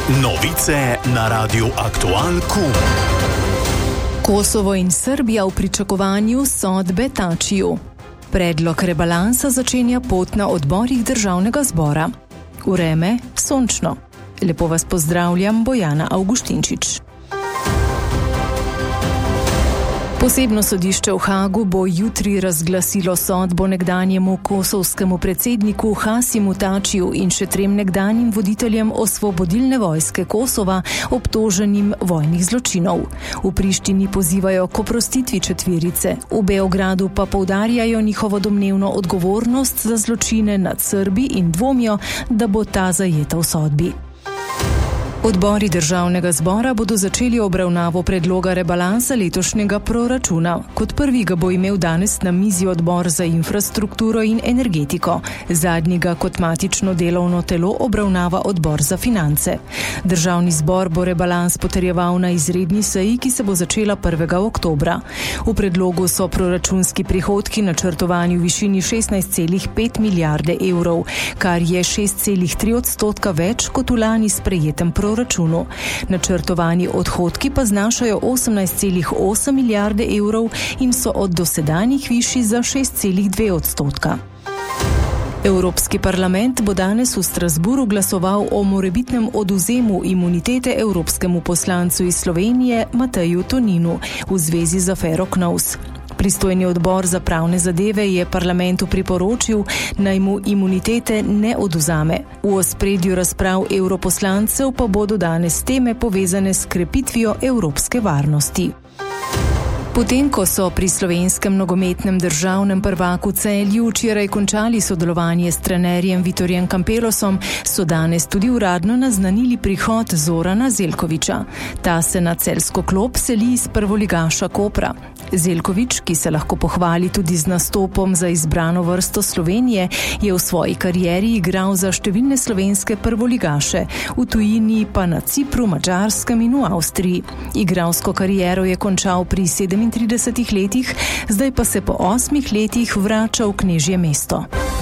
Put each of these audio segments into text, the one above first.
Novice na Radiu Aktual KUM. Kosovo in Srbija v pričakovanju sodbe Tačiju. Predlog rebalansa začenja pot na odborih državnega zbora. Vreme sončno. Lepo vas pozdravljam, Bojana Avguštinčič. Posebno sodišče v Hagu bo jutri razglasilo sodbo nekdanjemu kosovskemu predsedniku Hasimu Tačiju in še 3 nekdanjim voditeljem Osvobodilne vojske Kosova, obtoženim vojnih zločinov. V Prištini pozivajo k oprostitvi četverice, v Beogradu pa poudarjajo njihovo domnevno odgovornost za zločine nad Srbi in dvomijo, da bo ta zajeta v sodbi. Odbori državnega zbora bodo začeli obravnavo predloga rebalansa letošnjega proračuna. Kot prvi ga bo imel danes na mizi odbor za infrastrukturo in energetiko. Zadnjega kot matično delovno telo obravnava odbor za finance. Državni zbor bo rebalans potrjeval na izredni seji, ki se bo začela 1. oktobra. V predlogu so proračunski prihodki načrtovani v višini 16,5 milijarde evrov, kar je 6,3% več kot v lani sprejetem proračunu. Načrtovani odhodki pa znašajo 18,8 milijarde evrov in so od dosedanjih višji za 6,2%. Evropski parlament bo danes v Strasburu glasoval o morebitnem odvzemu imunitete evropskemu poslancu iz Slovenije Mateju Toninu v zvezi z afero KNOVS. Pristojni odbor za pravne zadeve je parlamentu priporočil, naj mu imunitete ne odvzame. V ospredju razprav evroposlancev pa bodo danes teme povezane s krepitvijo evropske varnosti. Potem, ko so pri slovenskem nogometnem državnem prvaku Celju včeraj končali sodelovanje s trenerjem Vitorjem Campelosom, so danes tudi uradno naznanili prihod Zorana Zeljkovića. Ta se na celjsko klop seli iz prvoligaša Kopra. Zeljković, ki se lahko pohvali tudi z nastopom za izbrano vrsto Slovenije, je v svoji karieri igral za številne slovenske prvoligaše, v tujini pa na Cipru, Madžarskem in v Avstriji. Igralsko kariero je končal pri 37 letih, zdaj pa se po 8 letih vrača v knežje mesto.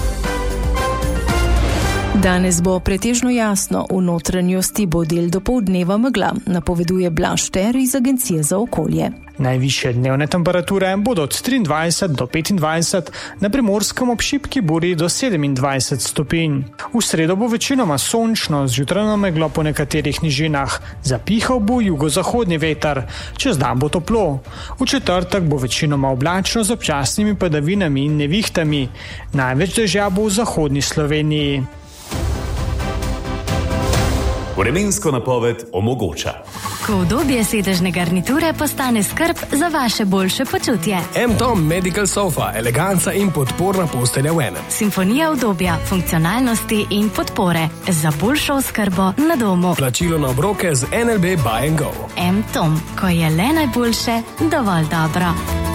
Danes bo pretežno jasno, v notranjosti bo del dopoldneva megla, napoveduje Blaž Ter iz Agencije za okolje. Najvišje dnevne temperature bodo od 23 do 25, na Primorskem ob šibki buri do 27 stopinj. V sredo bo večinoma sončno, z jutranjo meglo po nekaterih nižinah. Zapihal bo jugozahodni veter, čez dan bo toplo. V četrtek bo večinoma oblačno z občasnimi padavinami in nevihtami. Največ dežja bo v zahodni Sloveniji. Vremensko napoved omogoča. Ko udobje sedežne garniture postane skrb za vaše boljše počutje. M-Tom Medical Sofa, eleganca in podporna postelja v enem. Simfonija udobja, funkcionalnosti in podpore za boljšo oskrbo na domu. Plačilo na obroke z NLB Buy and Go. M-Tom, ko je le najboljše, dovolj dobro.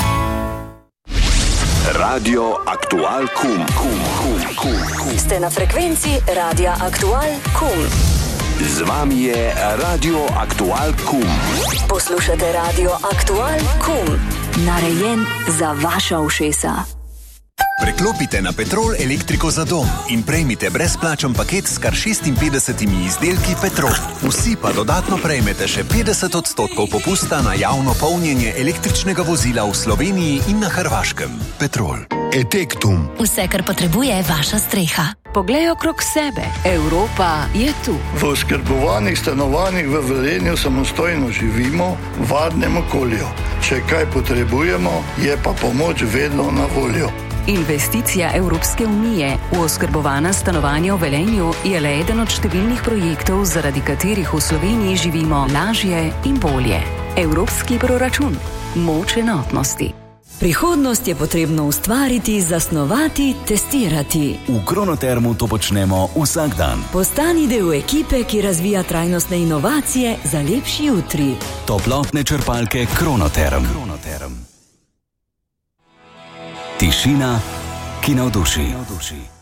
Radio Aktual KUM. Ste na frekvenci Radia Aktual KUM. Z vami je Radio Aktual KUM. Poslušate Radio Aktual KUM. Narejen za vaša ušesa. Preklopite na Petrol elektriko za dom in prejmite brezplačen paket s kar 56 izdelki Petrol. Vsi pa dodatno prejmete še 50% popusta na javno polnjenje električnega vozila v Sloveniji in na Hrvaškem. Petrol. Etektum. Vse, kar potrebuje vaša streha. Poglej okrog sebe. Evropa je tu. V oskrbovanih stanovanjih v Velenju samostojno živimo v varnem okolju. Če kaj potrebujemo, je pa pomoč vedno na voljo. Investicija Evropske unije v oskrbovana stanovanja v Velenju je le eden od številnih projektov, zaradi katerih v Sloveniji živimo lažje in bolje. Evropski proračun. Moč enotnosti. Prihodnost je potrebno ustvariti, zasnovati, testirati. V Kronotermu to počnemo vsak dan. Postani del ekipe, ki razvija trajnostne inovacije za lepši jutri. Toplotne črpalke Kronoterm. Tišina, ki navduši.